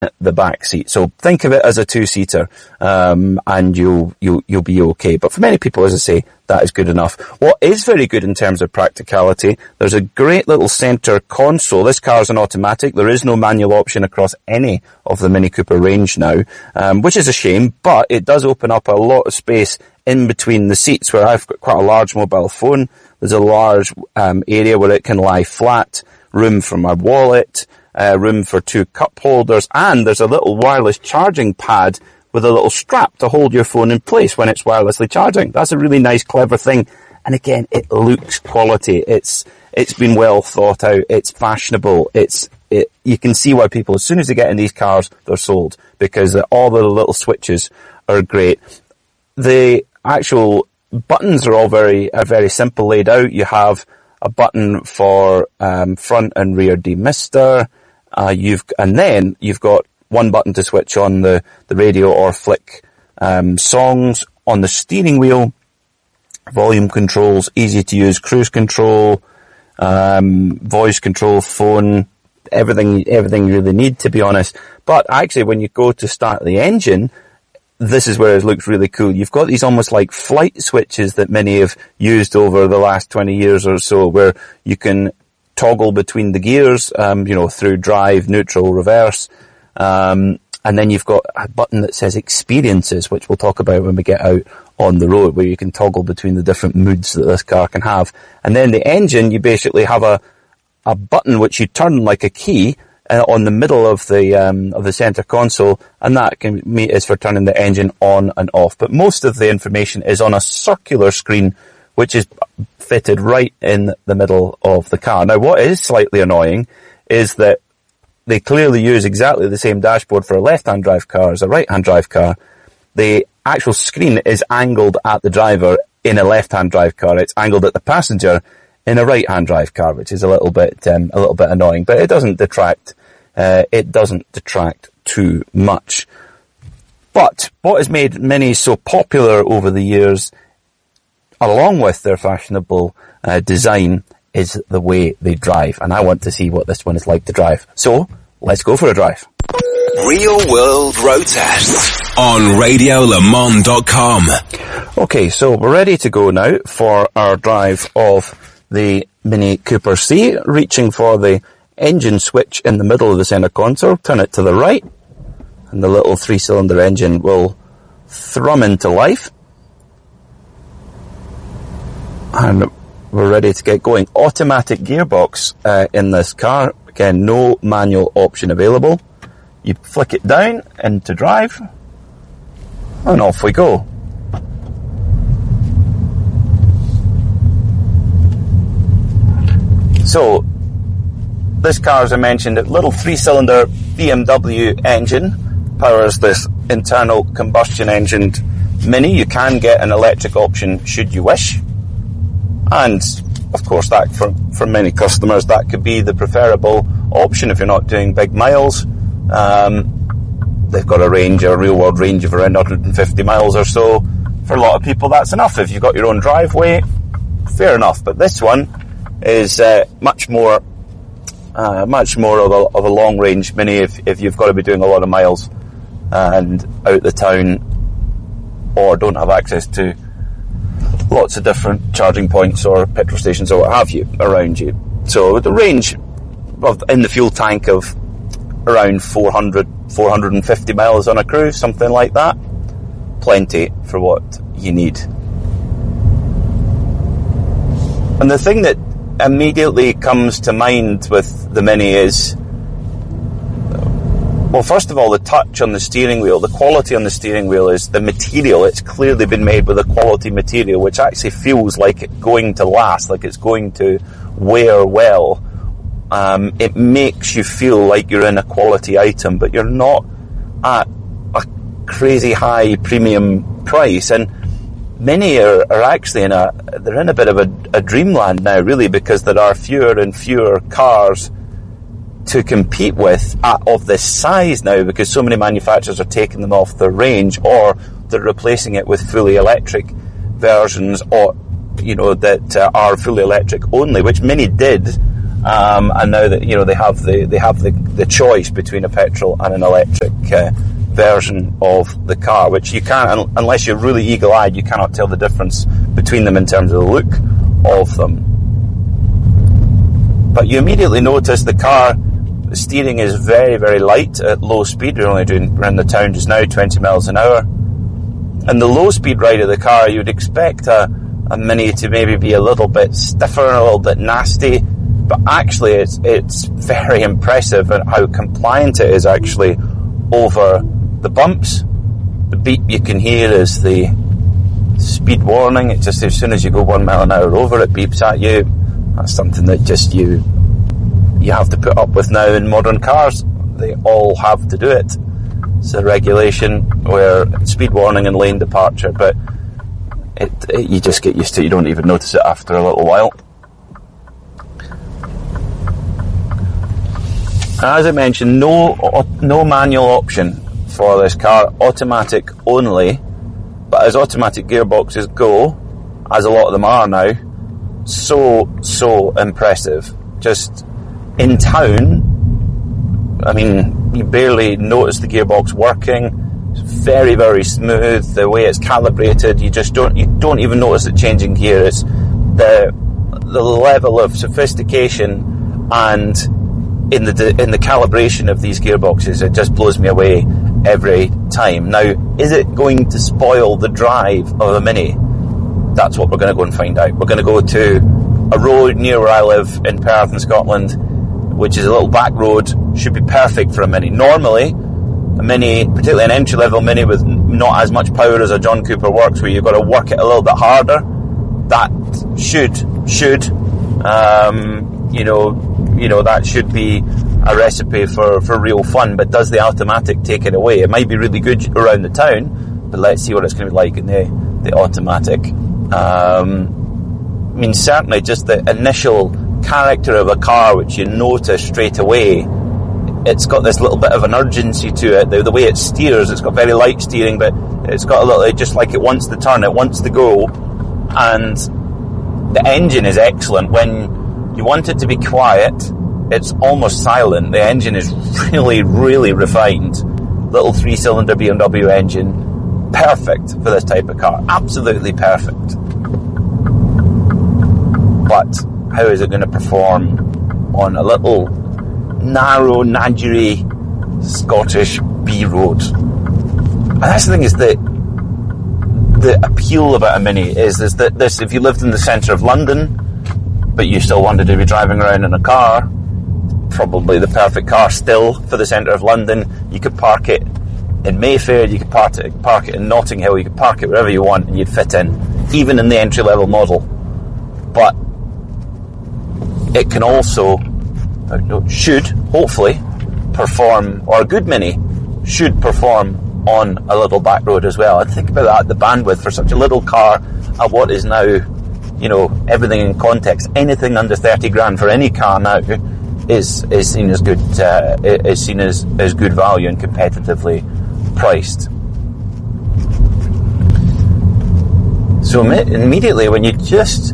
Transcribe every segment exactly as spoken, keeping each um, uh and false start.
the back seat. So think of it as a two-seater, um, and you'll, you'll, you'll be okay. But for many people, as I say, that is good enough. What is very good in terms of practicality, there's a great little center console. This car is an automatic. There is no manual option across any of the Mini Cooper range now, um, which is a shame, but it does open up a lot of space in between the seats where I've got quite a large mobile phone. There's a large, um, area where it can lie flat, room for my wallet, Uh, room for two cup holders, and there's a little wireless charging pad with a little strap to hold your phone in place when it's wirelessly charging. That's a really nice, clever thing. And again, it looks quality. It's, it's been well thought out. It's fashionable. It's, it, you can see why people, as soon as they get in these cars, they're sold, because all the little switches are great. The actual buttons are all very, are very simple laid out. You have a button for, um, front and rear demister. Uh, you've, and then you've got one button to switch on the, the radio or flick, um, songs. On the steering wheel, volume controls, easy to use cruise control, um, voice control, phone, everything, everything you really need, to be honest. But actually, when you go to start the engine, this is where it looks really cool. You've got these almost like flight switches that many have used over the last twenty years or so, where you can toggle between the gears, um, you know, through drive, neutral, reverse. Um, and then you've got a button that says experiences, which we'll talk about when we get out on the road, where you can toggle between the different moods that this car can have. And then the engine, you basically have a, a button which you turn like a key uh, on the middle of the, um, of the center console. And that can be, is for turning the engine on and off. But most of the information is on a circular screen, which is fitted right in the middle of the car. Now, what is slightly annoying is that they clearly use exactly the same dashboard for a left-hand drive car as a right-hand drive car. The actual screen is angled at the driver in a left-hand drive car. It's angled at the passenger in a right-hand drive car, which is a little bit um, a little bit annoying. But it doesn't detract. Uh, it doesn't detract too much. But what has made Mini so popular over the years, along with their fashionable uh, design, is the way they drive. And I want to see what this one is like to drive. So, let's go for a drive. Real World Road Test on radio le mans dot com. Okay, so we're ready to go now for our drive of the Mini Cooper C, reaching for the engine switch in the middle of the center console. Turn it to the right, and the little three-cylinder engine will thrum into life. And we're ready to get going. Automatic gearbox uh, in this car. Again, no manual option available. You flick it down into drive, and off we go. So, this car, as I mentioned, a little three-cylinder B M W engine powers this internal combustion engine Mini. You can get an electric option should you wish. And, of course, that for, for many customers, that could be the preferable option if you're not doing big miles. Um, they've got a range, a real-world range of around one hundred fifty miles or so. For a lot of people, that's enough. If you've got your own driveway, fair enough. But this one is uh, much more uh, much more of a, of a long-range Mini if, if you've got to be doing a lot of miles and out the town, or don't have access to lots of different charging points or petrol stations or what have you around you. So the range of, in the fuel tank of around four hundred, four hundred fifty miles on a cruise, something like that. Plenty for what you need. And the thing that immediately comes to mind with the Mini is, well, first of all, the touch on the steering wheel, the quality on the steering wheel is the material. It's clearly been made with a quality material, which actually feels like it's going to last, like it's going to wear well. Um, it makes you feel like you're in a quality item, but you're not at a crazy high premium price. And many are, are actually in a, they're in a bit of a, a dreamland now, really, because there are fewer and fewer cars to compete with at, of this size now, because so many manufacturers are taking them off their range, or they're replacing it with fully electric versions, or, you know, that uh, are fully electric only, which Mini did Um, and now that, you know, they have the they have the, the choice between a petrol and an electric uh, version of the car, which you can't, unless you're really eagle-eyed, you cannot tell the difference between them in terms of the look of them. But you immediately notice the car, the steering is very, very light at low speed. We're only doing around the town just now, twenty miles an hour. And the low speed ride of the car, you'd expect a, a Mini to maybe be a little bit stiffer and a little bit nasty, but actually it's it's very impressive at how compliant it is actually over the bumps. The beep you can hear is the speed warning. It just, as soon as you go one mile an hour over, it beeps at you. That's something that just you you have to put up with now in modern cars. They all have to do it. It's a regulation where speed warning and lane departure, but it, it, you just get used to it. You don't even notice it after a little while. As I mentioned, no no manual option for this car, automatic only. But as automatic gearboxes go, as a lot of them are now, so, so impressive. Just in town, I mean, you barely notice the gearbox working. It's very, very smooth. The way it's calibrated, you just don't, you don't even notice it changing gear. It's the, the level of sophistication and in the, in the calibration of these gearboxes, it just blows me away every time. Now, is it going to spoil the drive of a Mini? That's what we're going to go and find out. We're going to go to a road near where I live in Perth in Scotland, which is a little back road, should be perfect for a Mini. Normally, a Mini, particularly an entry-level Mini with not as much power as a John Cooper Works, where you've got to work it a little bit harder, that should, should, um, you know, you know, that should be a recipe for, for real fun. But does the automatic take it away? It might be really good around the town, but let's see what it's going to be like in the, the automatic. Um, I mean, certainly just the initial character of a car, which you notice straight away, it's got this little bit of an urgency to it. The, the way it steers, it's got very light steering, but it's got a little, it just like it wants to turn, it wants to go. And the engine is excellent. When you want it to be quiet, it's almost silent. The engine is really, really refined. Little three-cylinder B M W engine. Perfect for this type of car. Absolutely perfect. But how is it going to perform on a little narrow, nadgery Scottish B road? And that's the thing, is that the appeal about a Mini is, is that this, if you lived in the centre of London, but you still wanted to be driving around in a car, probably the perfect car still for the centre of London. You could park it in Mayfair, you could park it, park it in Notting Hill, you could park it wherever you want and you'd fit in, even in the entry-level model. But it can also, should, hopefully, perform, or a good Mini should perform on a little back road as well. And think about that, the bandwidth for such a little car at what is now, you know, everything in context. Anything under thirty grand for any car now is is seen as good, uh, is seen as, as good value and competitively priced. So immediately when you just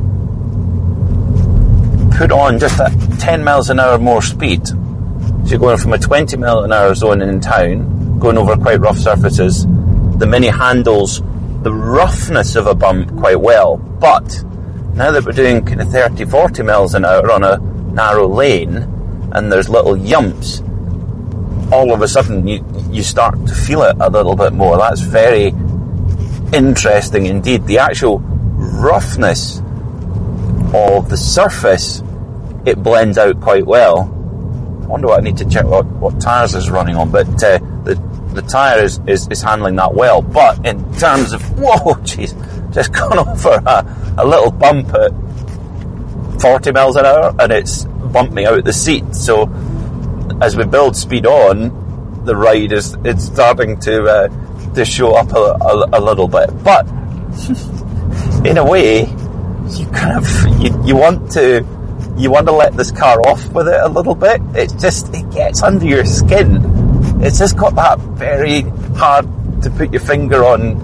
put on just that ten miles an hour more speed, so you're going from a twenty mile an hour zone in town, going over quite rough surfaces, the Mini handles the roughness of a bump quite well. But now that we're doing kind of thirty, forty miles an hour on a narrow lane, and there's little yumps, all of a sudden you, you start to feel it a little bit more. That's very interesting indeed. The actual roughness of the surface, it blends out quite well. I wonder what I need to check what, what tyres is running on, but uh, the the tyre is, is, is handling that well. But in terms of, whoa, jeez, just gone over a, a little bump at forty miles an hour and it's bumped me out the seat. So as we build speed on, the ride is it's starting to uh, to show up a, a, a little bit. But in a way, you kind of you, you want to you want to let this car off with it a little bit. It's just, it gets under your skin. It's just got that very hard to put your finger on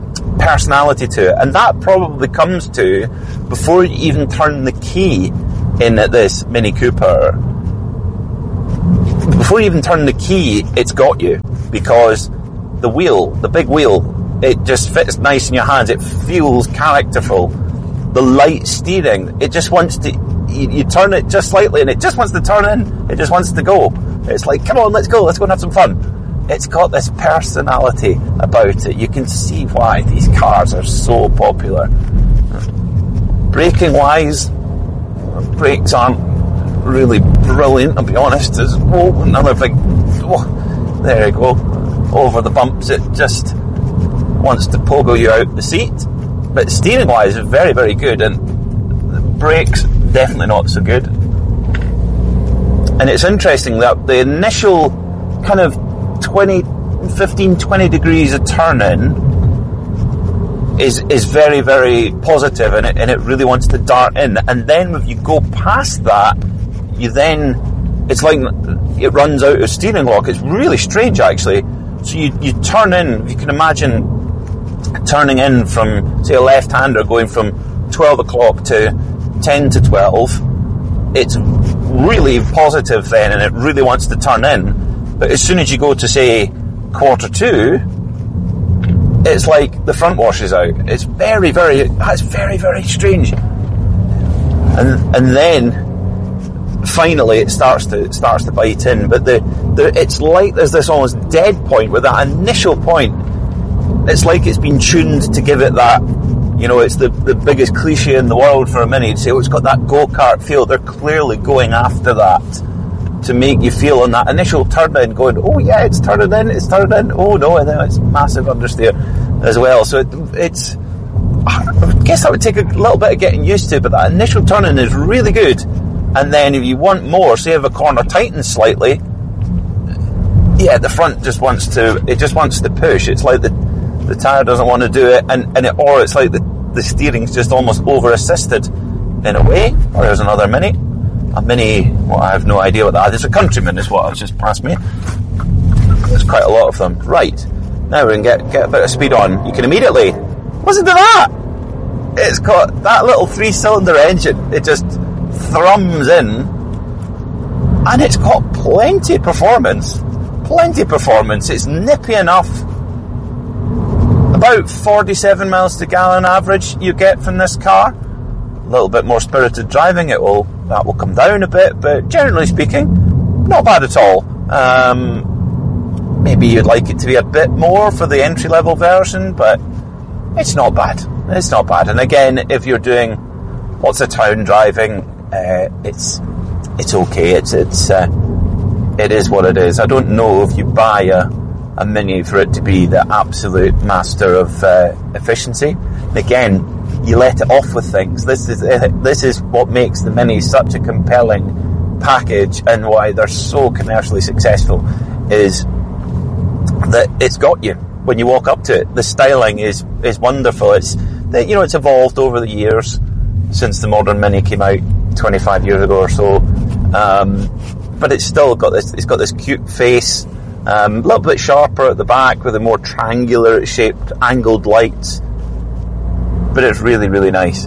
personality to it, and that probably comes to before you even turn the key in this Mini Cooper, before you even turn the key, it's got you, because the wheel, the big wheel, it just fits nice in your hands. It feels characterful. The light steering, it just wants to, you, you turn it just slightly and it just wants to turn in. It just wants to go. It's like, come on, let's go, let's go and have some fun. It's got this personality about it. You can see why these cars are so popular. Braking wise, brakes aren't really brilliant, I'll be honest. There's oh, another big, oh, there you go, over the bumps. It just wants to pogo you out the seat. But steering wise, it's very, very good, and the brakes, definitely not so good. And it's interesting that the initial kind of twenty, fifteen, twenty degrees of turn-in is is very, very positive, and it, and it really wants to dart in. And then if you go past that, you then, it's like it runs out of steering lock. It's really strange, actually. So you, you turn in, if you can imagine turning in from, say, a left-hander going from twelve o'clock to ten to twelve, it's really positive then, and it really wants to turn in. But as soon as you go to, say, quarter two, it's like the front washes out. It's very, very, that's very, very strange. And and then finally it starts to it starts to bite in. But the, the it's like there's this almost dead point with that initial point. It's like it's been tuned to give it that, you know, it's the, the biggest cliche in the world for a Mini to say, oh, it's got that go-kart feel. They're clearly going after that to make you feel on that initial turn-in going, oh yeah, it's turning in, it's turning in, oh no, and then it's massive understeer as well. So it, it's, I guess that would take a little bit of getting used to, but that initial turn-in is really good. And then if you want more, say if a corner tightens slightly, yeah, the front just wants to, it just wants to push. It's like the the tyre doesn't want to do it, and, and it, or it's like the, the steering's just almost over-assisted in a way. Or there's another Mini. A Mini, well, I have no idea what that is. There's a Countryman is what has just passed me. There's quite a lot of them. Right, now we can get, get a bit of speed on. You can immediately, listen to that! It's got that little three-cylinder engine. It just thrums in, and it's got plenty of performance. Plenty of performance. It's nippy enough. About forty-seven miles to gallon average you get from this car. A little bit more spirited driving, it will that will come down a bit, but generally speaking, not bad at all. Um, maybe you'd like it to be a bit more for the entry-level version, but it's not bad. It's not bad. And again, if you're doing lots of town driving, uh, it's it's okay. It's it's uh, it is what it is. I don't know if you buy a a Mini for it to be the absolute master of uh, efficiency. And again, you let it off with things. This is uh, this is what makes the Mini such a compelling package, and why they're so commercially successful, is that it's got you when you walk up to it. The styling is is wonderful. It's you know it's evolved over the years since the modern Mini came out twenty-five years ago or so, um, but it's still got this. It's got this cute face. Um, a little bit sharper at the back with a more triangular shaped angled lights, but it's really, really nice.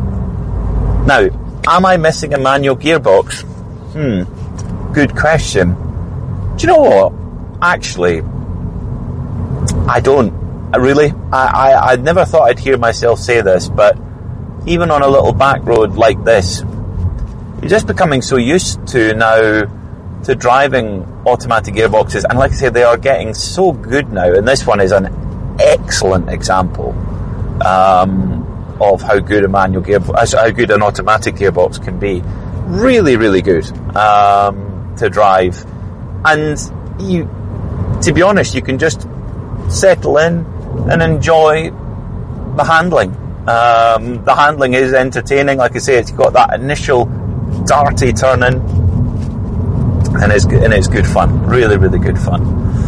Now, am I missing a manual gearbox? Hmm, good question. Do you know what? Actually, I don't. I really, I, I, I never thought I'd hear myself say this, but even on a little back road like this, you're just becoming so used to now to driving automatic gearboxes, and like I say, they are getting so good now, and this one is an excellent example um, of how good a manual gearbox, how good an automatic gearbox can be. Really, really good um, to drive, and you, to be honest, you can just settle in and enjoy the handling. Um, the handling is entertaining. Like I say, it's got that initial darty turn in. And it's, and it's good fun. Really, really good fun.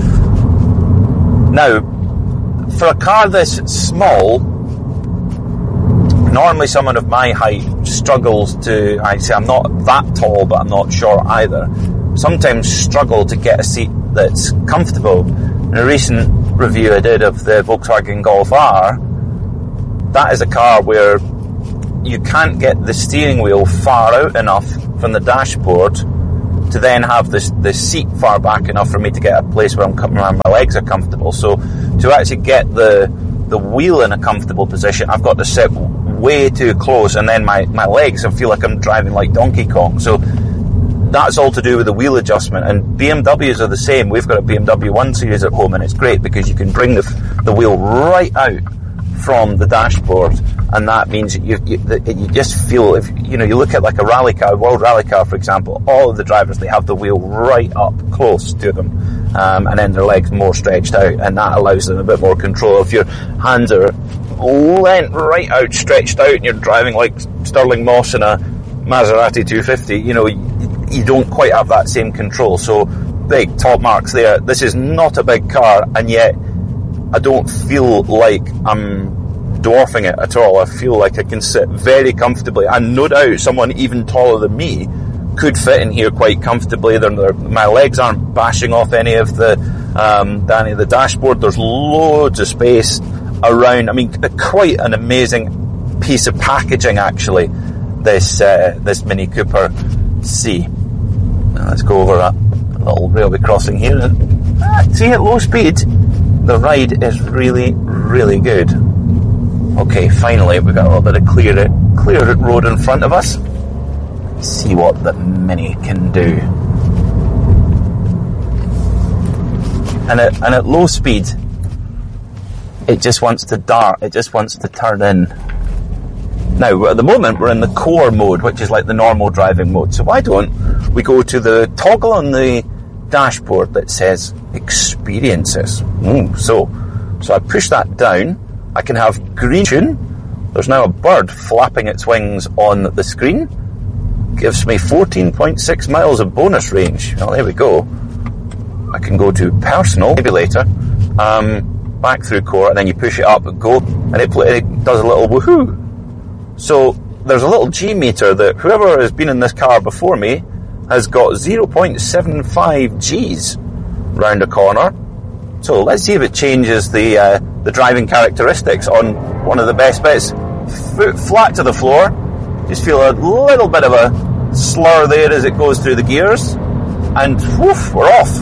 Now, for a car this small, normally someone of my height struggles to, I say I'm not that tall, but I'm not short either, sometimes struggle to get a seat that's comfortable. In a recent review I did of the Volkswagen Golf R, that is a car where you can't get the steering wheel far out enough from the dashboard to then have this the seat far back enough for me to get a place where I'm where my legs are comfortable. So to actually get the the wheel in a comfortable position, I've got to sit way too close, and then my, my legs, I feel like I'm driving like Donkey Kong. So that's all to do with the wheel adjustment. And B M Ws are the same. We've got a B M W one Series at home, and it's great because you can bring the the wheel right out from the dashboard, and that means you you, you just feel, if you know, you look at like a rally car, World Rally Car for example, all of the drivers, they have the wheel right up close to them, um, and then their legs more stretched out, and that allows them a bit more control. If your hands are lent right out, stretched out, and you're driving like Stirling Moss in a Maserati two fifty, you know, you, you don't quite have that same control. So big top marks there. This is not a big car, and yet I don't feel like I'm dwarfing it at all. I feel like I can sit very comfortably, and no doubt someone even taller than me could fit in here quite comfortably. They're, they're, my legs aren't bashing off any of the um, any of the dashboard. There's loads of space around. I mean, quite an amazing piece of packaging, actually, this uh, this Mini Cooper C. Now let's go over that little railway crossing here. Ah, see, at low speed, the ride is really, really good. Okay, finally, we've got a little bit of clear, clear road in front of us. Let's see what the Mini can do. And at, and at low speed, it just wants to dart, it just wants to turn in. Now, at the moment, we're in the core mode, which is like the normal driving mode. So why don't we go to the toggle on the dashboard that says experiences. Mm, so, so I push that down. I can have green tune. There's now a bird flapping its wings on the screen. Gives me fourteen point six miles of bonus range. Well, there we go. I can go to personal, maybe later. Um, back through core, and then you push it up and go, and it, it does a little woohoo. So there's a little G meter that whoever has been in this car before me has got zero point seven five G's round a corner. So let's see if it changes the uh, the driving characteristics on one of the best bits. Foot flat to the floor. Just feel a little bit of a slur there as it goes through the gears. And woof, we're off.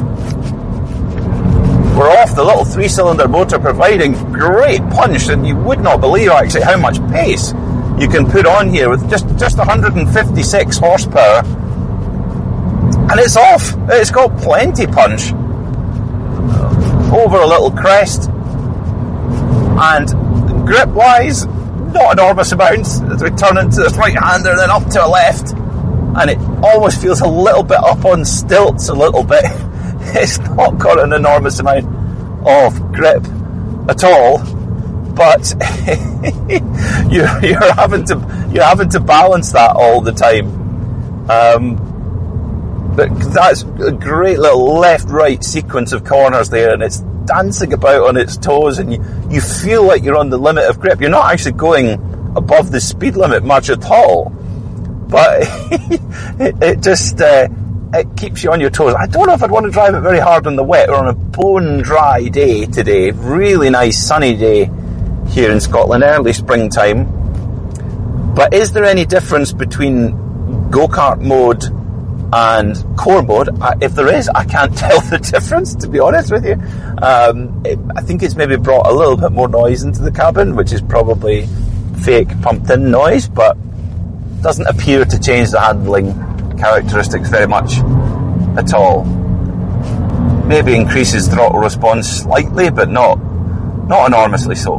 We're off. The little three-cylinder motor providing great punch, and you would not believe actually how much pace you can put on here with just, just one hundred fifty-six horsepower. And it's off. It's got plenty punch. Over a little crest. And grip-wise, not enormous amounts as we turn into this right-hander, then up to a left. And it almost feels a little bit up on stilts, a little bit. It's not got an enormous amount of grip at all. But you're, you're having to you're having to balance that all the time. Um, but that's a great little left-right sequence of corners there, and it's dancing about on its toes, and you, you feel like you're on the limit of grip. You're not actually going above the speed limit much at all, but it, it just uh, it keeps you on your toes. I don't know if I'd want to drive it very hard on the wet or on a bone-dry day today. Really nice sunny day here in Scotland, early springtime. But is there any difference between go-kart mode and core mode? Uh, if there is, I can't tell the difference, to be honest with you. Um, it, I think it's maybe brought a little bit more noise into the cabin, which is probably fake pumped-in noise, but doesn't appear to change the handling characteristics very much at all. Maybe increases throttle response slightly, but not not enormously so.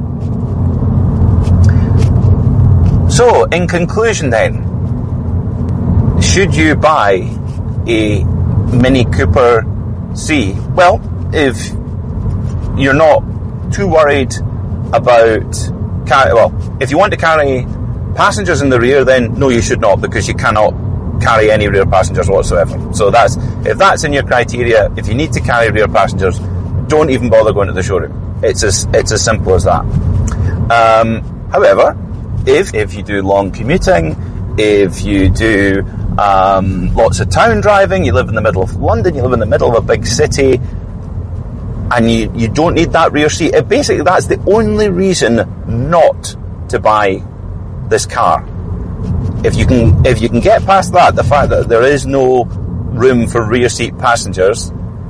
So, in conclusion then, should you buy a Mini Cooper C? Well, if you're not too worried about carry, well, if you want to carry passengers in the rear, then no, you should not, because you cannot carry any rear passengers whatsoever. So that's, if that's in your criteria, if you need to carry rear passengers, don't even bother going to the showroom. It's as it's as simple as that. Um, however, if if you do long commuting, if you do um, lots of town driving, you live in the middle of London, you live in the middle of a big city, and you, you don't need that rear seat, it basically that's the only reason not to buy this car. If you can, if you can get past that, the fact that there is no room for rear seat passengers,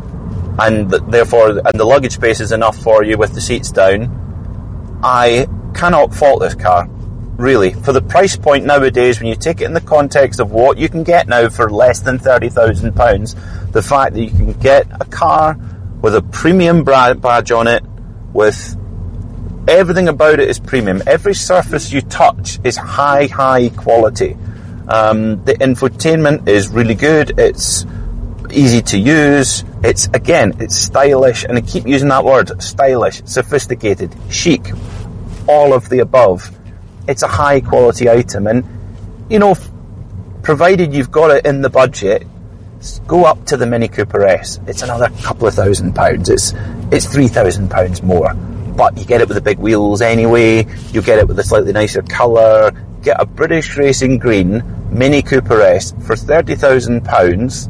and that therefore, and the luggage space is enough for you with the seats down, I cannot fault this car. Really, for the price point nowadays, when you take it in the context of what you can get now for less than thirty thousand pounds, the fact that you can get a car with a premium badge on it, with everything about it is premium. Every surface you touch is high, high quality. Um, the infotainment is really good. It's easy to use. It's, again, it's stylish, and I keep using that word, stylish, sophisticated, chic, all of the above. It's a high quality item, and, you know, provided you've got it in the budget, go up to the Mini Cooper S. It's another couple of thousand pounds. It's, it's three thousand pounds more. But you get it with the big wheels anyway, you get it with a slightly nicer colour, get a British Racing Green Mini Cooper S for thirty thousand pounds.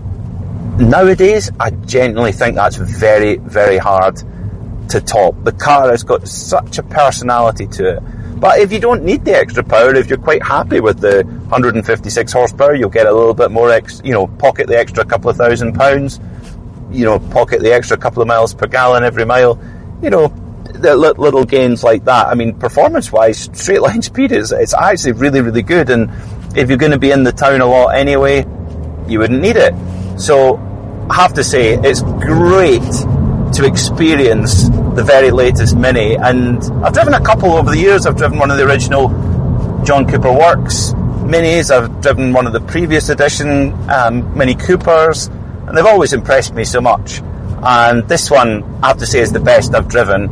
Nowadays, I genuinely think that's very, very hard to top. The car has got such a personality to it. But if you don't need the extra power, if you're quite happy with the one hundred fifty-six horsepower, you'll get a little bit more, ex, you know, pocket the extra couple of thousand pounds, you know, pocket the extra couple of miles per gallon every mile, you know, the little gains like that. I mean, performance-wise, straight line speed is, it's actually really, really good. And if you're going to be in the town a lot anyway, you wouldn't need it. So, I have to say, it's great to experience the very latest Mini, and I've driven a couple over the years. I've driven one of the original John Cooper Works Minis, I've driven one of the previous edition um, Mini Coopers, and they've always impressed me so much. And this one, I have to say, is the best I've driven.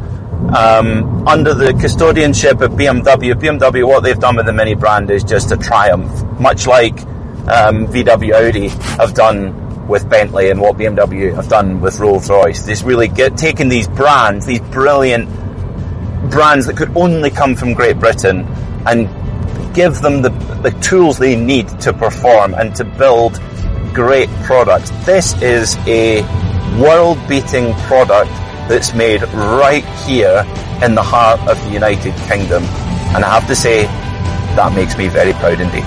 Um, under the custodianship of B M W, B M W, what they've done with the Mini brand is just a triumph, much like um, V W Audi have done with Bentley, and what B M W have done with Rolls-Royce. Just really get taking these brands, these brilliant brands that could only come from Great Britain, and give them the, the tools they need to perform and to build great products. This is a world-beating product that's made right here in the heart of the United Kingdom. And I have to say, that makes me very proud indeed.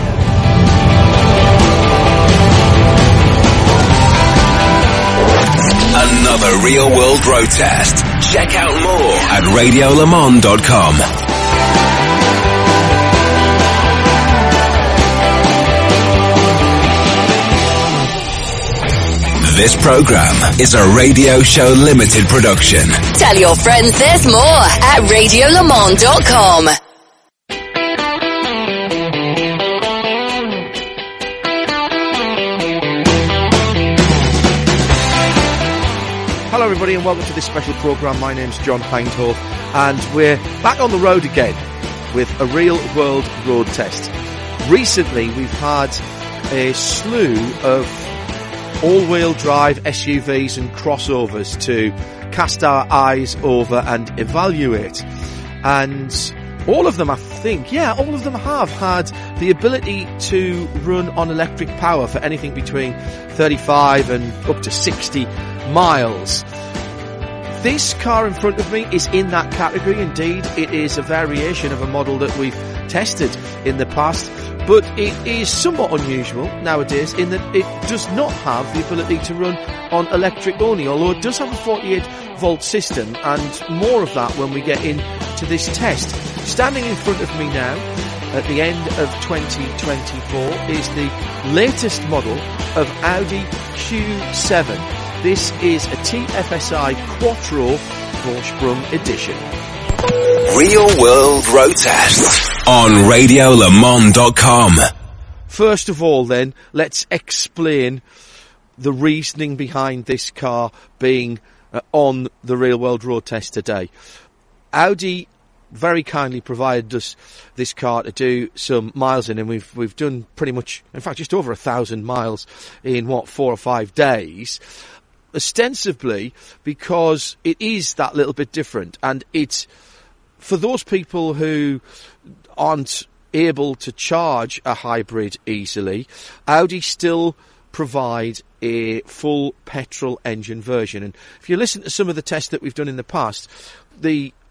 Another Real World Road Test. Check out more at radio le mans dot com. This program is a Radio Show Limited production. Tell your friends there's more at radio le mans dot com. Hello everybody and welcome to this special programme. My name's John Hindhaugh and we're back on the road again with a Real World Road Test. Recently we've had a slew of all-wheel drive S U Vs and crossovers to cast our eyes over and evaluate. And all of them, I think, yeah, all of them have had the ability to run on electric power for anything between thirty-five and up to sixty miles. This car in front of me is in that category. Indeed, it is a variation of a model that we've tested in the past, but it is somewhat unusual nowadays in that it does not have the ability to run on electric only, although it does have a forty-eight volt system, and more of that when we get into this test. Standing in front of me now at the end of twenty twenty-four is the latest model of Audi Q seven. This is a T F S I Quattro Vorsprung edition. Real World Road Test on radio le mans dot com. First of all then, let's explain the reasoning behind this car being uh, on the Real World Road Test today. Audi very kindly provided us this car to do some miles in, and we've we've done pretty much, in fact, just over a thousand miles in what, four or five days. Ostensibly because it is that little bit different, and it's for those people who aren't able to charge a hybrid easily. Audi still provide a full petrol engine version, and if you listen to some of the tests that we've done in the past, the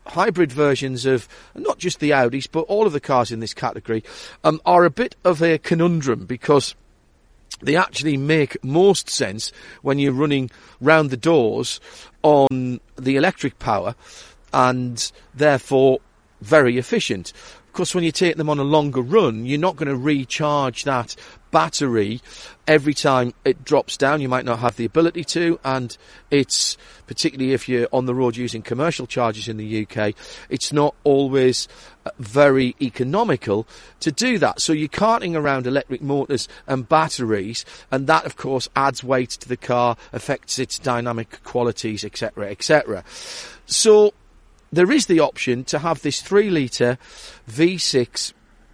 hybrid versions of not just the Audis, but all of the cars in this category, um, are a bit of a conundrum because they actually make most sense when you're running round the doors on the electric power and therefore very efficient. Of course, when you take them on a longer run, you're not going to recharge that battery every time it drops down. You might not have the ability to, and it's, particularly if you're on the road using commercial chargers in the U K, it's not always very economical to do that. So you're carting around electric motors and batteries, and that, of course, adds weight to the car, affects its dynamic qualities, et cetera, et cetera. So there is the option to have this three litre V six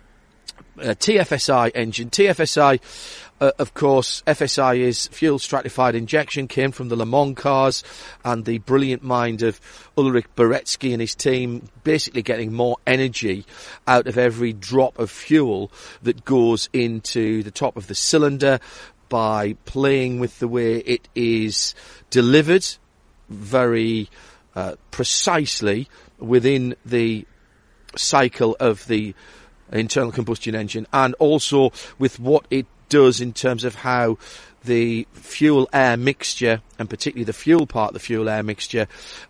uh, T F S I engine. T F S I, uh, of course, F S I is fuel stratified injection, came from the Le Mans cars, and the brilliant mind of Ulrich Beretsky and his team, basically getting more energy out of every drop of fuel that goes into the top of the cylinder by playing with the way it is delivered very Uh, precisely within the cycle of the internal combustion engine, and also with what it does in terms of how the fuel-air mixture, and particularly the fuel part of the fuel-air mixture,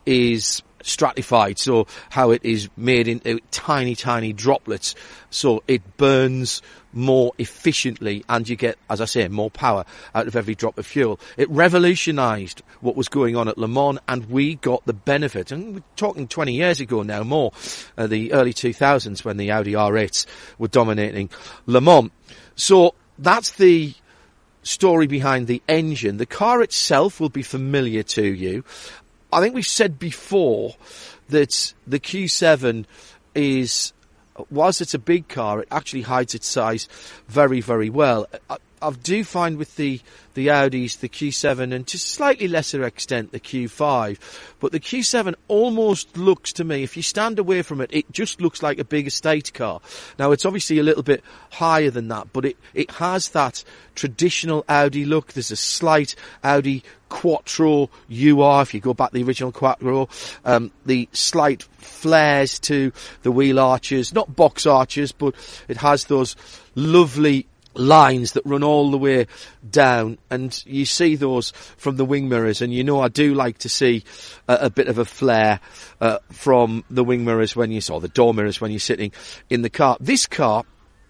is stratified, so how it is made into tiny, tiny droplets, so it burns more efficiently, and you get, as I say, more power out of every drop of fuel. It revolutionised what was going on at Le Mans, and we got the benefit. And we're talking twenty years ago now, more, uh, the early two thousands, when the Audi R eights were dominating Le Mans. So that's the story behind the engine. The car itself will be familiar to you. I think we've said before that the Q seven is, whilst it's a big car, it actually hides its size very, very well. I, I do find with the, the Audis, the Q seven, and to a slightly lesser extent the Q five, but the Q seven almost looks to me, if you stand away from it, it just looks like a big estate car. Now, it's obviously a little bit higher than that, but it, it has that traditional Audi look. There's a slight Audi Quattro U R, if you go back to the original Quattro, um, the slight flares to the wheel arches, not box arches, but it has those lovely lines that run all the way down, and you see those from the wing mirrors, and you know I do like to see a, a bit of a flare uh, from the wing mirrors when you saw the door mirrors when you're sitting in the car. This car,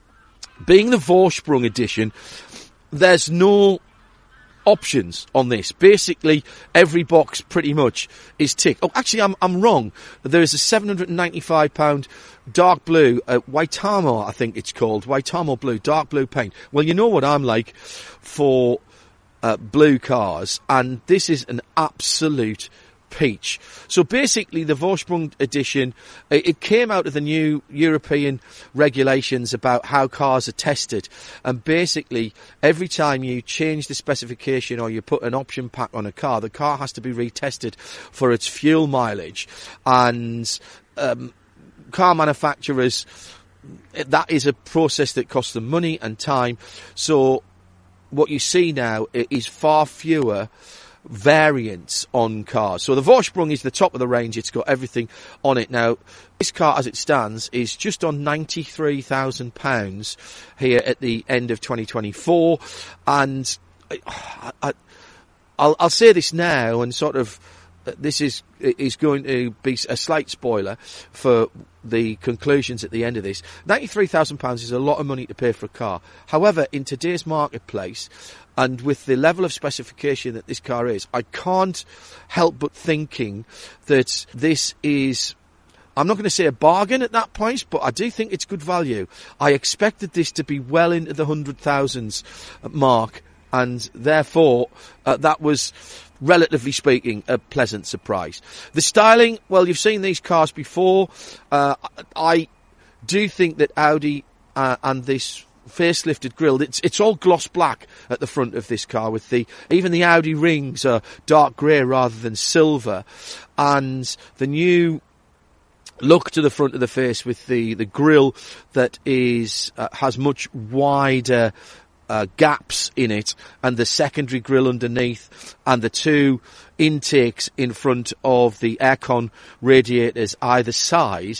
being the Vorsprung edition, there's no options on this. Basically, every box pretty much is ticked. Oh, actually, I'm I'm wrong. There is a seven hundred ninety-five pound dark blue, uh, Waitamo, I think it's called, Waitamo blue, dark blue paint. Well, you know what I'm like for uh, blue cars, and this is an absolute peach. So basically, the Vorsprung edition, it came out of the new European regulations about how cars are tested, and basically every time you change the specification or you put an option pack on a car, the car has to be retested for its fuel mileage, and um, car manufacturers, that is a process that costs them money and time. So what you see now is far fewer variants on cars. So the Vorsprung is the top of the range. It's got everything on it. Now, this car as it stands is just on ninety-three thousand pounds here at the end of twenty twenty-four. And I, I, I'll, I'll say this now, and sort of this is is going to be a slight spoiler for the conclusions at the end of this. ninety-three thousand pounds is a lot of money to pay for a car. However, in today's marketplace, and with the level of specification that this car is, I can't help but thinking that this is, I'm not going to say a bargain at that price, but I do think it's good value. I expected this to be well into the hundred thousands mark, and therefore uh, that was, relatively speaking, a pleasant surprise. The styling, well, you've seen these cars before. Uh, I do think that Audi uh, and this facelifted grille, it's it's all gloss black at the front of this car, with the even the Audi rings are dark grey rather than silver, and the new look to the front of the face with the the grille that is uh, has much wider uh, gaps in it, and the secondary grille underneath, and the two intakes in front of the aircon radiators either side,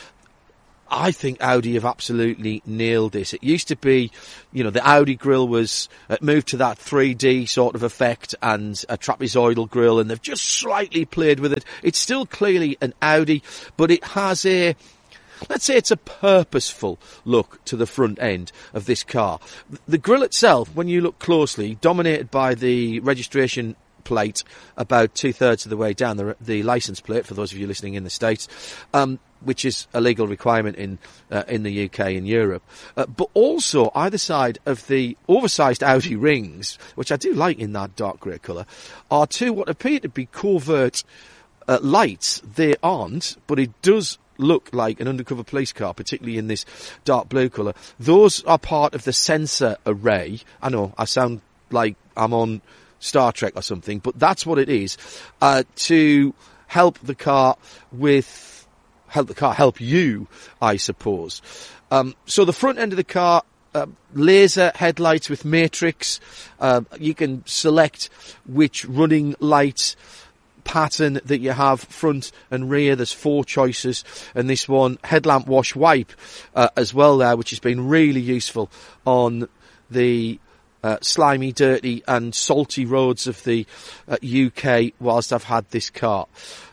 I think Audi have absolutely nailed this. It used to be, you know, the Audi grille was uh, moved to that three D sort of effect and a trapezoidal grille, and they've just slightly played with it. It's still clearly an Audi, but it has a, let's say it's a purposeful look to the front end of this car. The grille itself, when you look closely, dominated by the registration plate about two-thirds of the way down, the, the license plate, for those of you listening in the States, um, which is a legal requirement in uh, in the U K and Europe. Uh, but also, either side of the oversized Audi rings, which I do like in that dark grey colour, are two what appear to be covert uh, lights. They aren't, but it does look like an undercover police car, particularly in this dark blue colour. Those are part of the sensor array. I know, I sound like I'm on Star Trek or something, but that's what it is, uh, to help the car with, help the car, help you, I suppose. Um, so the front end of the car, uh, laser headlights with matrix, uh, you can select which running light pattern that you have, front and rear. There's four choices, and this one, headlamp wash wipe, uh, as well there, which has been really useful on the Uh, slimy, dirty and salty roads of the uh, U K whilst I've had this car.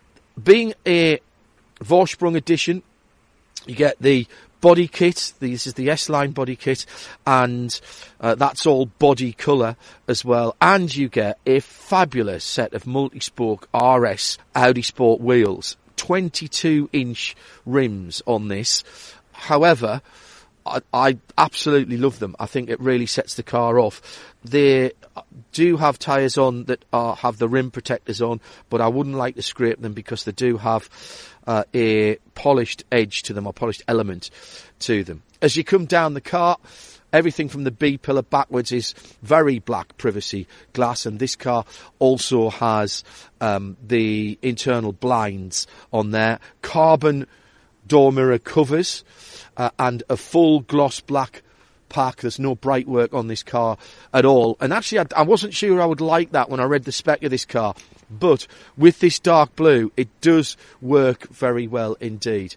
Being a Vorsprung edition, you get the body kit. This is the S-Line body kit, and uh, that's all body colour as well. And you get a fabulous set of multi-spoke R S Audi Sport wheels, twenty-two inch rims on this. However, I, I absolutely love them. I think it really sets the car off. They do have tyres on that are, have the rim protectors on, but I wouldn't like to scrape them because they do have uh, a polished edge to them, or polished element to them. As you come down the car, everything from the B pillar backwards is very black privacy glass, and this car also has um, the internal blinds on there, carbon door mirror covers, Uh, and a full gloss black pack. There's no bright work on this car at all. And actually, I, I wasn't sure I would like that when I read the spec of this car. But with this dark blue, it does work very well indeed.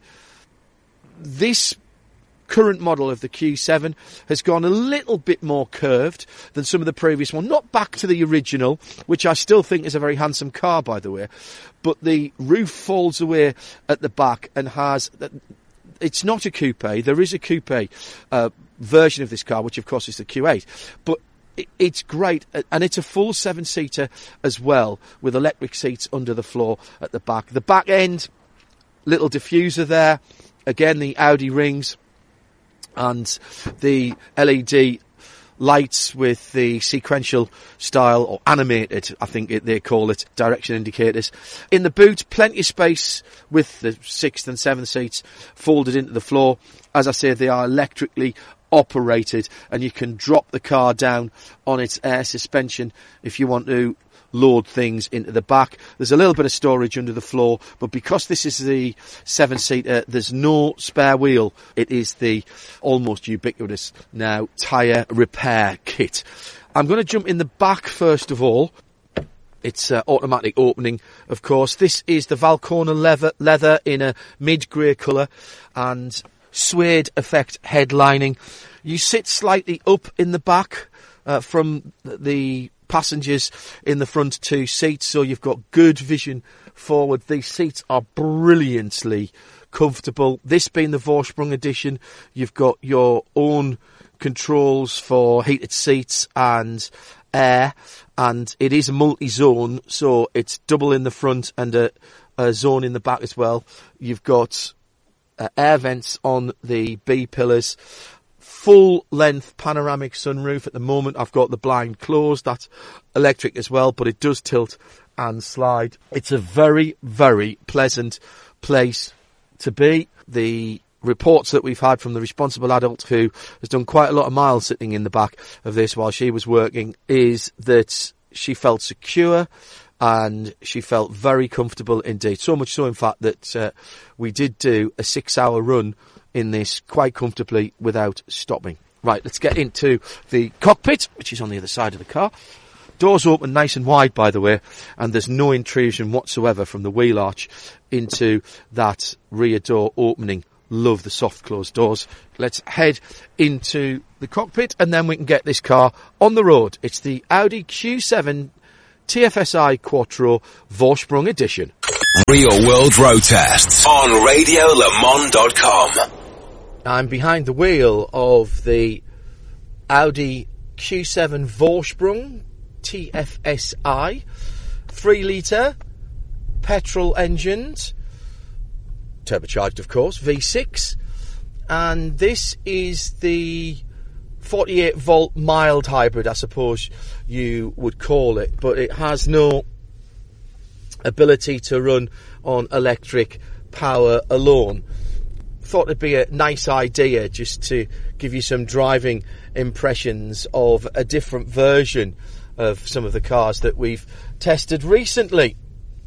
This current model of the Q seven has gone a little bit more curved than some of the previous one. Not back to the original, which I still think is a very handsome car, by the way. But the roof folds away at the back and has... It's not a coupe. There is a coupe uh, version of this car, which of course is the Q eight. But it, it's great, and it's a full seven-seater as well, with electric seats under the floor at the back. The back end, little diffuser there. Again, the Audi rings and the L E D lights with the sequential style, or animated, I think it, they call it, direction indicators. In the boot, plenty of space with the sixth and seventh seats folded into the floor. As I say, they are electrically operated, and you can drop the car down on its air suspension if you want to load things into the back. There's a little bit of storage under the floor, but because this is the seven-seater, there's no spare wheel. It is the almost ubiquitous now tyre repair kit. I'm going to jump in the back first of all. It's uh, automatic opening, of course. This is the Valcona leather, leather in a mid-grey colour and suede effect headlining. You sit slightly up in the back uh, from the passengers in the front two seats, so you've got good vision forward. These seats are brilliantly comfortable. This being the Vorsprung edition, you've got your own controls for heated seats and air, and it is a multi-zone, so it's double in the front and a, a zone in the back as well. You've got uh, air vents on the B pillars, full-length panoramic sunroof. At the moment, I've got the blind closed. That's electric as well, but it does tilt and slide. It's a very, very pleasant place to be. The reports that we've had from the responsible adult who has done quite a lot of miles sitting in the back of this while she was working is that she felt secure and she felt very comfortable indeed. So much so, in fact, that uh, we did do a six-hour run in this quite comfortably without stopping. Right, let's get into the cockpit, which is on the other side of the car. Doors open nice and wide, by the way, and there's no intrusion whatsoever from the wheel arch into that rear door opening. Love the soft closed doors. Let's head into the cockpit and then we can get this car on the road. It's the Audi Q seven T F S I Quattro Vorsprung Edition. Real World Road Tests on radio le mans dot com. I'm behind the wheel of the Audi Q seven Vorsprung T F S I, three litre, petrol engines, turbocharged of course, V six, and this is the forty-eight volt mild hybrid, I suppose you would call it, but it has no ability to run on electric power alone. Thought it'd be a nice idea just to give you some driving impressions of a different version of some of the cars that we've tested recently.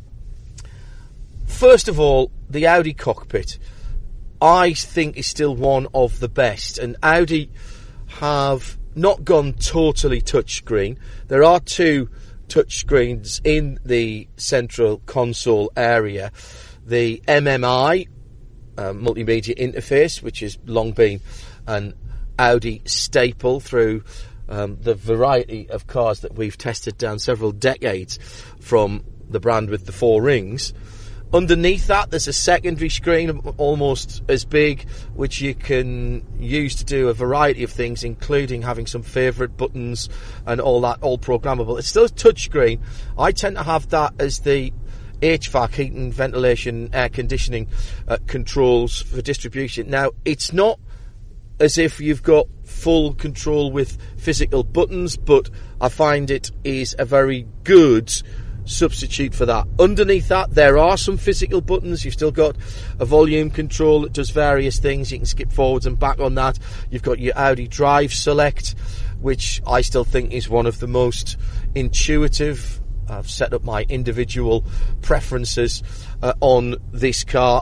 First of all, the Audi cockpit, I think, is still one of the best, and Audi have not gone totally touchscreen. There are two touchscreens in the central console area. The M M I, uh, multimedia interface, which has long been an Audi staple through um, the variety of cars that we've tested down several decades from the brand with the four rings. Underneath that, there's a secondary screen almost as big, which you can use to do a variety of things, including having some favourite buttons and all that, all programmable. It's still a touchscreen. I tend to have that as the H V A C, heating, ventilation, air conditioning uh, controls for distribution. Now, it's not as if you've got full control with physical buttons, but I find it is a very good substitute for that. Underneath that, there are some physical buttons. You've still got a volume control that does various things. You can skip forwards and back on that. You've got your Audi Drive Select, which I still think is one of the most intuitive. I've set up my individual preferences uh, on this car.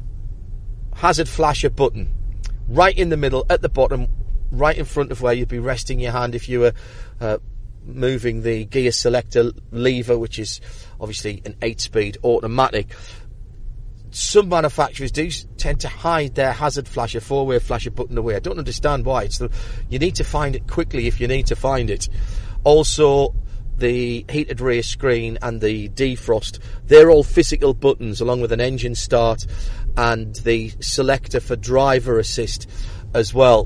Hazard flasher button right in the middle at the bottom, right in front of where you'd be resting your hand if you were uh, moving the gear selector lever, which is obviously an eight speed automatic. Some manufacturers do tend to hide their hazard flasher, four-way flasher button away. I don't understand why. It's the, you need to find it quickly if you need to find it. Also, the heated rear screen and the defrost, they're all physical buttons, along with an engine start and the selector for driver assist as well.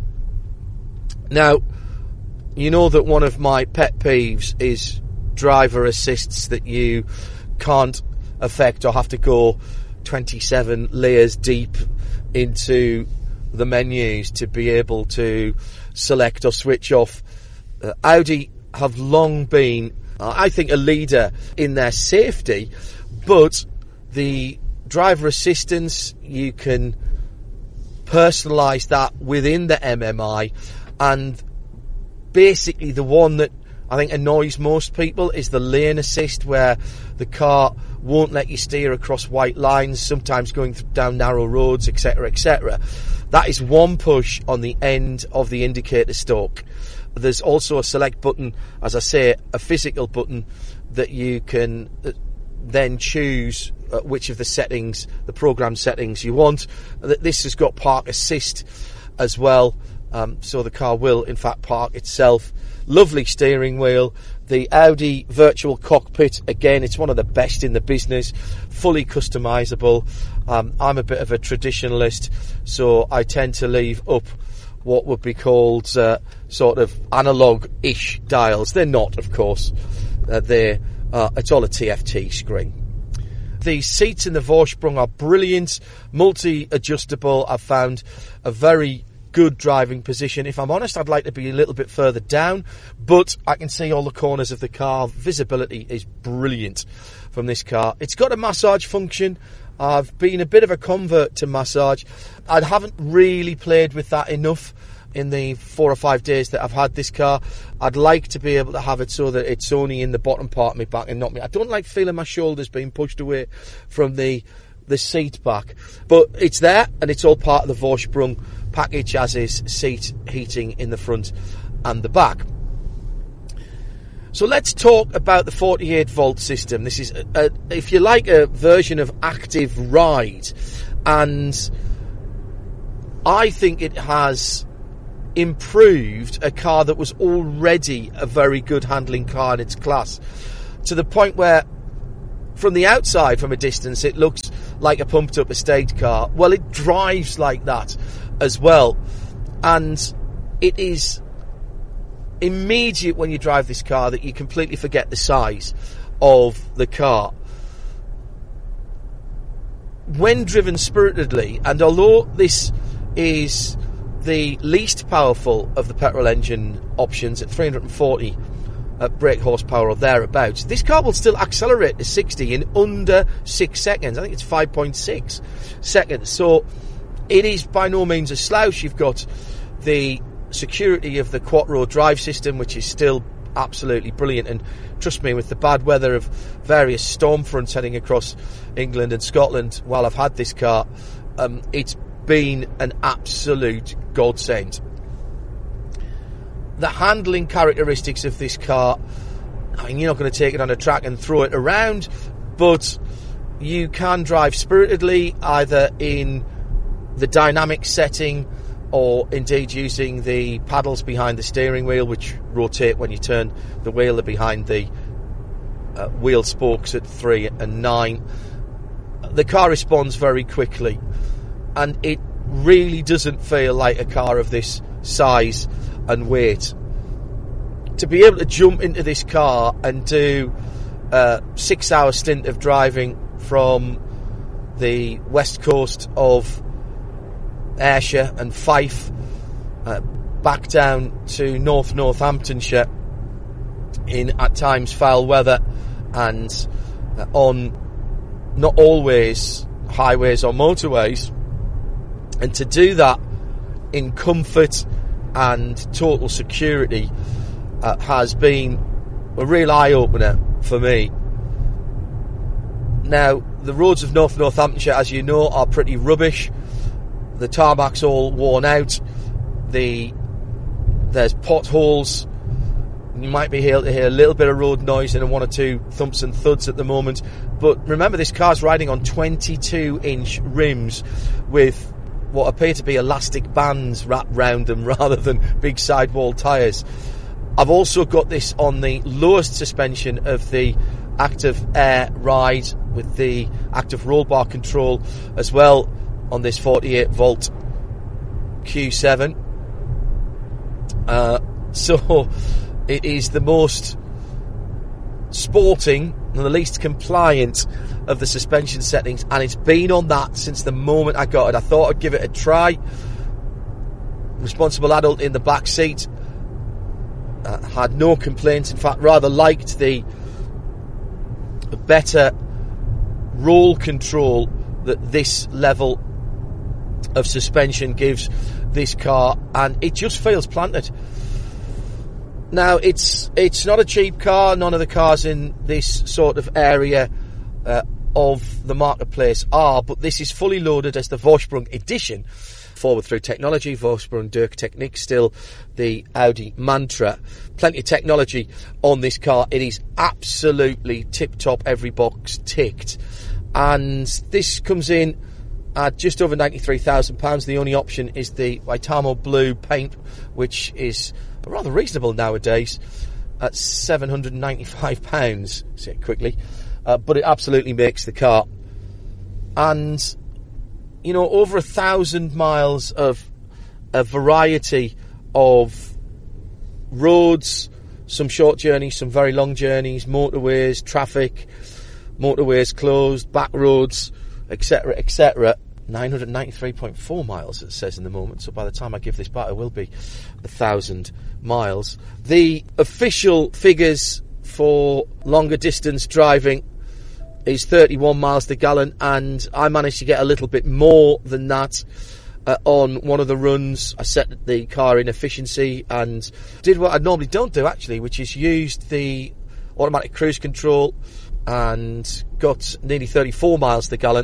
Now, you know that one of my pet peeves is driver assists that you can't affect or have to go twenty-seven layers deep into the menus to be able to select or switch off. Uh, Audi have long been, uh, I think, a leader in their safety, but the driver assistance, you can personalise that within the M M I, and basically the one that I think annoys most people is the lane assist, where the car won't let you steer across white lines, sometimes going down narrow roads, etc, et cetera. That is one push on the end of the indicator stalk. There's also a select button, as I say, a physical button that you can then choose uh, which of the settings, the program settings you want. This has got park assist as well. Um, so the car will, in fact, park itself. Lovely steering wheel. The Audi virtual cockpit, again, it's one of the best in the business. Fully customisable. Um, I'm a bit of a traditionalist, so I tend to leave up what would be called uh, sort of analogue-ish dials. They're not, of course. Uh, they're, uh, it's all a T F T screen. The seats in the Vorsprung are brilliant. Multi-adjustable. I've found a very good driving position. If I'm honest, I'd like to be a little bit further down, but I can see all the corners of the car. Visibility is brilliant from this car. It's got a massage function. I've been a bit of a convert to massage. I haven't really played with that enough in the four or five days that I've had this car. I'd like to be able to have it so that it's only in the bottom part of my back and not me. I don't like feeling my shoulders being pushed away from the the seat back. But it's there, and it's all part of the Vorsprung package, as is seat heating in the front and the back. So let's talk about the forty-eight volt system. This is, a, a, if you like, a version of Active Ride, and I think it has improved a car that was already a very good handling car in its class, to the point where from the outside, from a distance, it looks like a pumped up estate car. Well, it drives like that as well, and it is immediate when you drive this car that you completely forget the size of the car. When driven spiritedly, and although this is the least powerful of the petrol engine options at three hundred forty uh, brake horsepower or thereabouts, this car will still accelerate to sixty in under six seconds. I think it's five point six seconds. So it is by no means a slouch. You've got the security of the Quattro drive system, which is still absolutely brilliant, and trust me, with the bad weather of various storm fronts heading across England and Scotland while I've had this car, um, it's been an absolute godsend. The handling characteristics of this car, I mean, you're not going to take it on a track and throw it around, but you can drive spiritedly either in the dynamic setting or indeed using the paddles behind the steering wheel, which rotate when you turn the wheel. They're behind the uh, wheel spokes at three and nine. The car responds very quickly, and it really doesn't feel like a car of this size and weight. To be able to jump into this car and do a six hour stint of driving from the west coast of Ayrshire and Fife uh, back down to North Northamptonshire in at times foul weather, and uh, on not always highways or motorways, and to do that in comfort and total security uh, has been a real eye-opener for me. Now, the roads of North Northamptonshire, as you know, are pretty rubbish. The tarmac's all worn out. The there's potholes. You might be able to hear a little bit of road noise and one or two thumps and thuds at the moment. But remember, this car's riding on twenty-two inch rims with what appear to be elastic bands wrapped round them rather than big sidewall tyres. I've also got this on the lowest suspension of the Active Air Ride with the active roll bar control as well on this forty-eight volt Q seven. Uh, so it is the most sporting and the least compliant of the suspension settings, and it's been on that since the moment I got it. I thought I'd give it a try. Responsible adult in the back seat. Uh, had no complaints. In fact, rather liked the better roll control that this level of suspension gives this car, and it just feels planted. Now, it's it's not a cheap car. None of the cars in this sort of area uh, of the marketplace are, but this is fully loaded as the Vorsprung edition. Forward through technology, Vorsprung durch Technik, still the Audi mantra. Plenty of technology on this car. It is absolutely tip-top, every box ticked. And this comes in at just over ninety-three thousand pounds. The only option is the Waitamo Blue paint, which is rather reasonable nowadays at seven hundred ninety-five pounds, say it quickly. Uh, but it absolutely makes the car. And you know, over a thousand miles of a variety of roads, some short journeys, some very long journeys, motorways, traffic, motorways closed, back roads, et cetera, et cetera. nine hundred ninety-three point four miles, it says in the moment. So by the time I give this back, it will be a thousand miles. The official figures for longer distance driving is thirty-one miles per gallon, and I managed to get a little bit more than that uh, on one of the runs. I set the car in efficiency and did what I normally don't do, actually, which is used the automatic cruise control, and got nearly thirty-four miles per gallon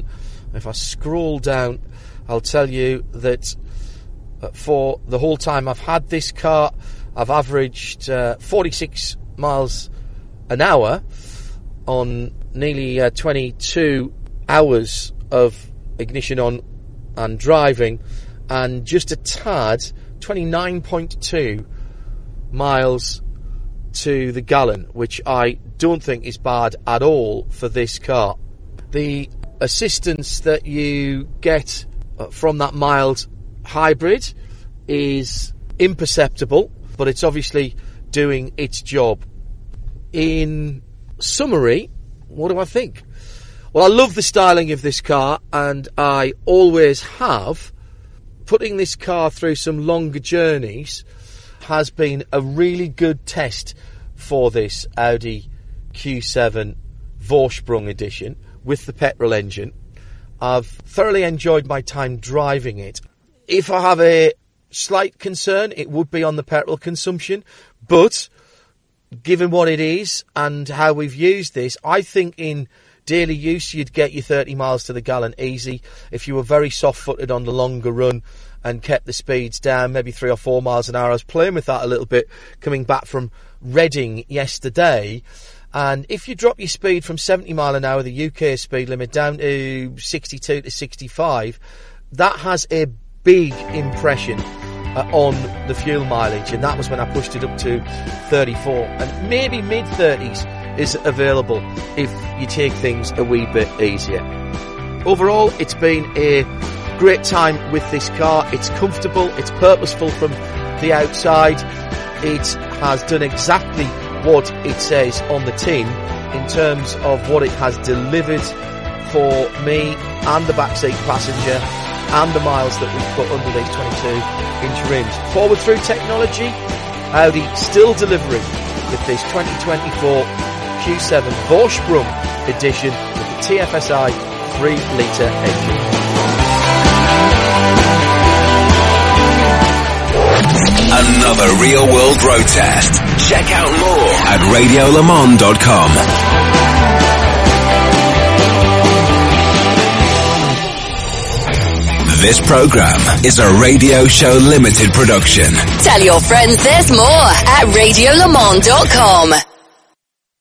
If I scroll down, I'll tell you that uh, for the whole time I've had this car, I've averaged uh, forty-six miles an hour on nearly uh, twenty-two hours of ignition on and driving, and just a tad, twenty-nine point two miles to the gallon, which I don't think is bad at all for this car. The assistance that you get from that mild hybrid is imperceptible, but it's obviously doing its job. In summary, what do I think? Well, I love the styling of this car, and I always have. Putting this car through some longer journeys has been a really good test for this Audi Q seven Vorsprung edition with the petrol engine. I've thoroughly enjoyed my time driving it. If I have a slight concern, it would be on the petrol consumption, but given what it is and how we've used this, I think in daily use you'd get your thirty miles to the gallon easy. If you were very soft-footed on the longer run and kept the speeds down, maybe three or four miles an hour. I was playing with that a little bit coming back from Reading yesterday, and if you drop your speed from seventy mile an hour, the U K speed limit, down to sixty-two to sixty-five, that has a big impression uh, on the fuel mileage, and that was when I pushed it up to thirty-four, and maybe mid thirties is available if you take things a wee bit easier. Overall, it's been a great time with this car. It's comfortable, it's purposeful from the outside, it has done exactly what it says on the tin in terms of what it has delivered for me and the backseat passenger and the miles that we've put under these twenty-two inch rims. Forward through technology, Audi still delivering with this twenty twenty-four Q seven Vorsprung edition with the T F S I three litre engine. Another real world road test. Check out more at radio le mans dot com. This program is a Radio Show Limited production. Tell your friends there's more at radio le mans dot com.